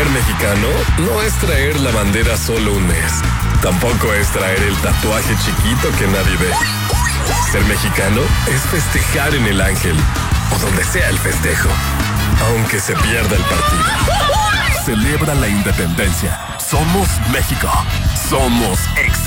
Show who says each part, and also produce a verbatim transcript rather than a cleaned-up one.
Speaker 1: Ser mexicano no es traer la bandera solo un mes. Tampoco es traer el tatuaje chiquito que nadie ve. Ser mexicano es festejar en el Ángel o donde sea el festejo, aunque se pierda el partido. Celebra la independencia. Somos México. Somos exa.